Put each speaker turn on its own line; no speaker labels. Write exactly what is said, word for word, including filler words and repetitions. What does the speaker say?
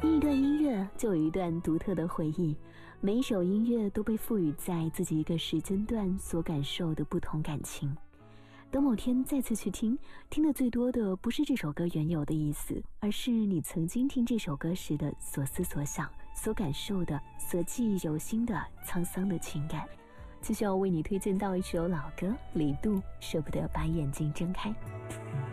一段音乐就有一段独特的回忆，每一首音乐都被赋予在自己一个时间段所感受的不同感情。等某天再次去听，听的最多的不是这首歌原有的意思，而是你曾经听这首歌时的所思所想，所感受的，所记忆犹新的沧桑的情感。继续要为你推荐到一首老歌，李杜舍不得把眼睛睁开。